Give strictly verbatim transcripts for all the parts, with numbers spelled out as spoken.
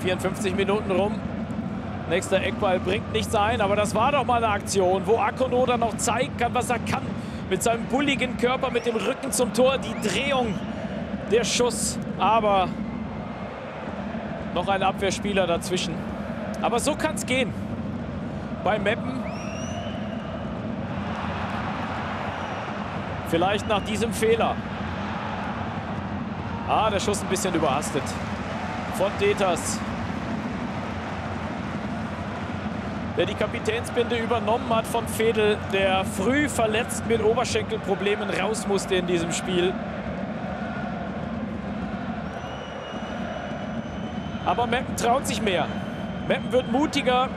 vierundfünfzig Minuten rum. Nächster Eckball bringt nichts ein, aber das war doch mal eine Aktion, wo Akono dann noch zeigen kann, was er kann. Mit seinem bulligen Körper, mit dem Rücken zum Tor, die Drehung, der Schuss. Aber noch ein Abwehrspieler dazwischen. Aber so kann es gehen. Bei Meppen. Vielleicht nach diesem Fehler. Ah, der Schuss ein bisschen überhastet. Von Deters. Der die Kapitänsbinde übernommen hat von Vedel, der früh verletzt mit Oberschenkelproblemen raus musste in diesem Spiel. Aber Meppen traut sich mehr. Meppen wird mutiger.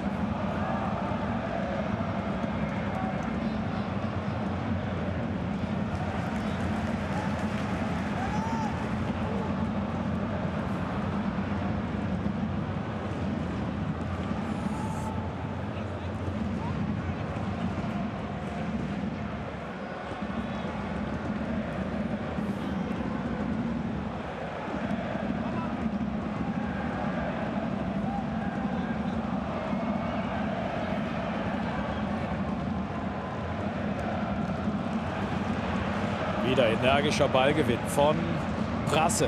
Wieder energischer Ballgewinn von Brasse.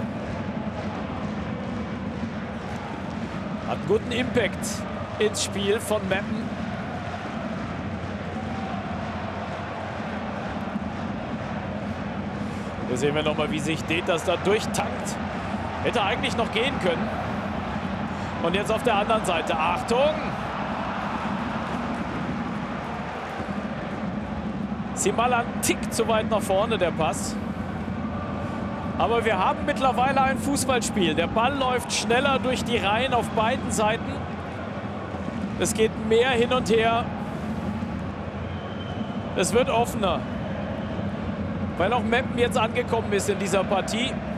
Hat einen guten Impact ins Spiel von Meppen. Hier sehen wir nochmal, wie sich Deters da durchtankt. Hätte eigentlich noch gehen können. Und jetzt auf der anderen Seite. Achtung! Sie mal einen Tick zu weit nach vorne, der Pass. Aber wir haben mittlerweile ein Fußballspiel. Der Ball läuft schneller durch die Reihen auf beiden Seiten. Es geht mehr hin und her. Es wird offener. Weil auch Meppen jetzt angekommen ist in dieser Partie.